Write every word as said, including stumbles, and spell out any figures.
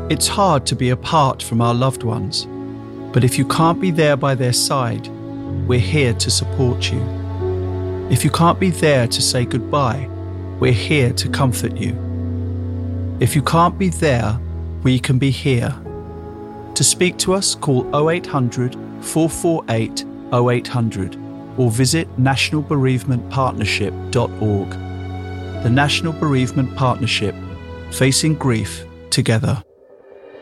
It's hard to be apart from our loved ones, but if you can't be there by their side, we're here to support you. If you can't be there to say goodbye, we're here to comfort you. If you can't be there, we can be here. To speak to us, call oh eight hundred, four four eight, oh eight hundred or visit national bereavement partnership dot org. The National Bereavement Partnership, facing grief together.